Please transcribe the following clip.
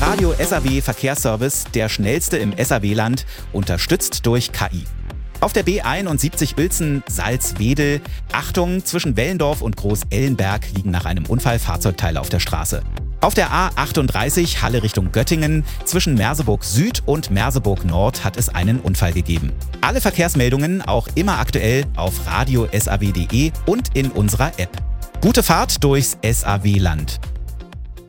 Radio SAW Verkehrsservice, der schnellste im SAW-Land, unterstützt durch KI. Auf der B71 Uelzen-Salzwedel, Achtung, zwischen Wellendorf und Groß-Ellenberg liegen nach einem Unfall Fahrzeugteile auf der Straße. Auf der A38 Halle Richtung Göttingen, zwischen Merseburg Süd und Merseburg Nord hat es einen Unfall gegeben. Alle Verkehrsmeldungen auch immer aktuell auf radio-saw.de und in unserer App. Gute Fahrt durchs SAW-Land.